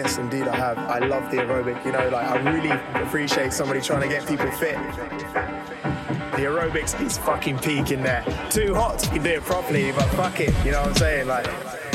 Yes, indeed I have. I love the aerobic, you know, like I really appreciate somebody trying to get people fit. The aerobics is fucking peak in there. Too hot to do it properly, but fuck it, you know what I'm saying? Like,